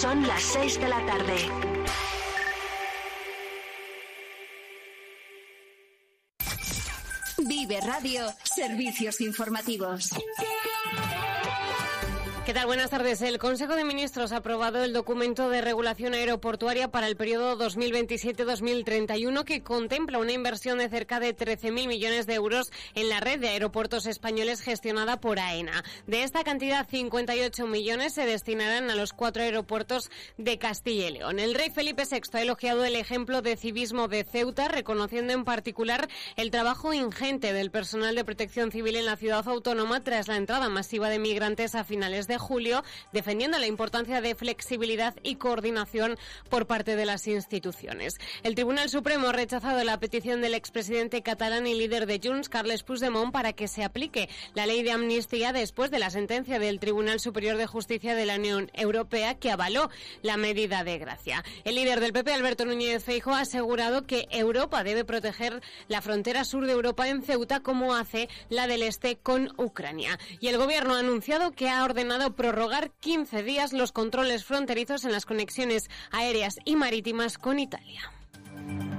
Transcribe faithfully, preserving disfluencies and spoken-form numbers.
Son las seis de la tarde. Vive Radio, servicios informativos. ¿Qué tal? Buenas tardes. El Consejo de Ministros ha aprobado el documento de regulación aeroportuaria para el periodo dos mil veintisiete a dos mil treinta y uno que contempla una inversión de cerca de trece mil millones de euros en la red de aeropuertos españoles gestionada por AENA. De esta cantidad, cincuenta y ocho millones se destinarán a los cuatro aeropuertos de Castilla y León. El rey Felipe sexto ha elogiado el ejemplo de civismo de Ceuta, reconociendo en particular el trabajo ingente del personal de protección civil en la ciudad autónoma tras la entrada masiva de migrantes a finales de de julio, defendiendo la importancia de flexibilidad y coordinación por parte de las instituciones. El Tribunal Supremo ha rechazado la petición del expresidente catalán y líder de Junts, Carles Puigdemont, para que se aplique la ley de amnistía después de la sentencia del Tribunal Superior de Justicia de la Unión Europea que avaló la medida de gracia. El líder del P P, Alberto Núñez Feijóo, ha asegurado que Europa debe proteger la frontera sur de Europa en Ceuta como hace la del este con Ucrania. Y el Gobierno ha anunciado que ha ordenado prorrogar quince días los controles fronterizos en las conexiones aéreas y marítimas con Italia.